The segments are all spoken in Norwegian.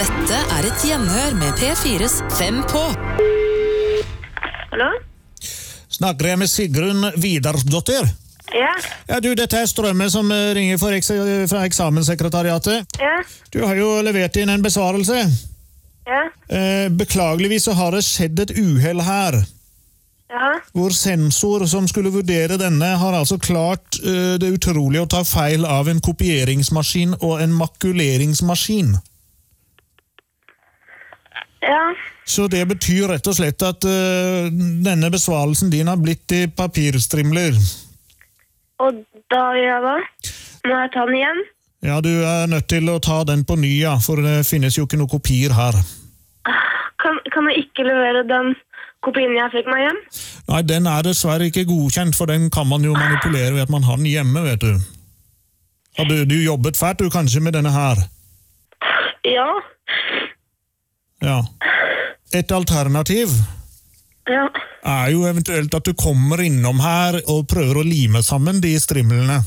Dette et gjenhør med P4s 5 på. Hallo? Snakker jeg med Sigrun Vidarsdotter? Ja. Ja, du, dette Strømme som ringer fra eksamenssekretariatet. Ja. Du har jo levert inn en besvarelse. Ja. Beklageligvis så har det skjedd et uheld her. Ja. Hvor sensor som skulle vurdere denne har altså klart det utrolige å ta feil av en kopieringsmaskin og en makuleringsmaskin. Ja. Så det betyr rett og slett at denne besvarelsen din har blitt i papirstrimler. Og da gjør jeg hva? Må jeg ta den igjen? Ja, du nødt til å ta den på ny, ja, for det finnes jo ikke noen kopier her. Kan jeg ikke levere den kopien jeg fikk meg hjem? Nei, den dessverre ikke godkjent, for den kan man jo manipulere ved at man har den hjemme, vet du. Har du jobbet fælt du kanskje med denne her? Ja. Ja. Et alternativ jo eventuelt at du kommer innom her og prøver å lime sammen de strimlene.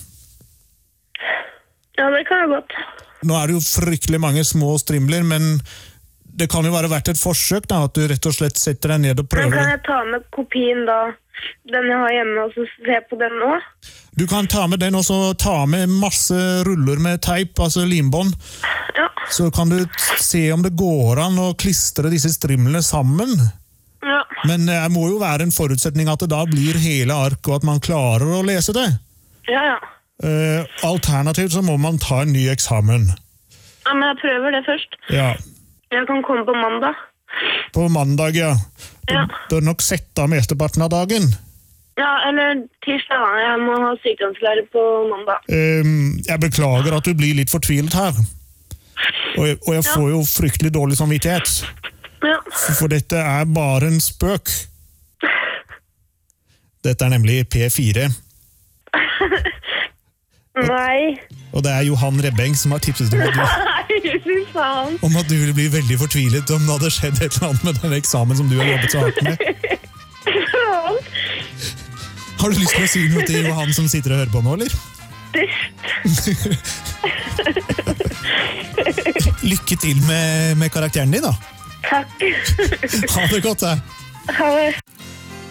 Ja, det kan jeg godt. Nå det jo fryktelig mange små strimler, men det kan jo være verdt et forsøk da, at du rett og slett setter deg ned og prøver. Men kan jeg ta med kopien da, den jeg har hjemme, og så se på den nå? Du kan ta med den, og så ta med masse ruller med teip, altså limbånd. Ja. Så kan du se om det går an å klistre disse strimlene sammen. Ja. Men det må jo være en forutsetning at det da blir hele ark, og at man klarer å lese det. Ja, ja. Alternativt så må man ta en ny eksamen. Ja, men jeg prøver det først. Ja. Jeg kan komme på mandag. På mandag, ja. Du bør nok sette av mesteparten av dagen. Ja, eller tirsdag. Jeg må ha sykdomslære på mandag. Jeg beklager at du blir litt fortvilet her. Og jeg får jo fryktelig dårlig samvittighet. Ja. For dette bare en spøk. Dette nemlig P4. Nei. Og det Johan Rebbeng som har tipset om at du ville bli veldig fortvilet om det hadde skjedd et eller annet med den eksamen som du har jobbet så hardt med. Har du lyst til å si noe til Johan som sitter og hører på nå, eller? Lykke til med karakteren din, da. Takk. Ha det godt, da. Ha det.